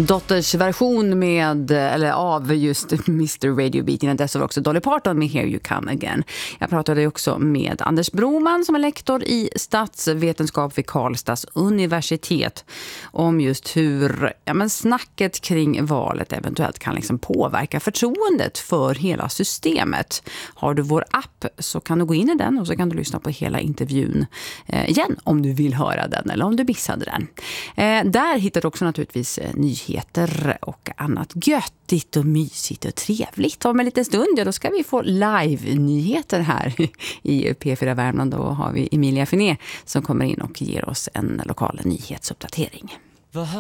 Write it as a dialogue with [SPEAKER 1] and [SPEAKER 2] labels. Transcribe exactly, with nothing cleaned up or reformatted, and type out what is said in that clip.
[SPEAKER 1] Dotters version med, eller av just mister Radio Beat. Innan dess var också Dolly Parton med Here You Come Again. Jag pratade också med Anders Broman som är lektor i statsvetenskap vid Karlstads universitet om just hur ja, men snacket kring valet eventuellt kan liksom påverka förtroendet för hela systemet. Har du vår app så kan du gå in i den och så kan du lyssna på hela intervjun eh, igen om du vill höra den eller om du missade den. Eh, där hittar du också naturligtvis eh, nyheter och annat göttigt och mysigt och trevligt. Om en liten stund, ja, då ska vi få live-nyheter här i P fyra Värmland. Då har vi Emilia Finé som kommer in och ger oss en lokal nyhetsuppdatering.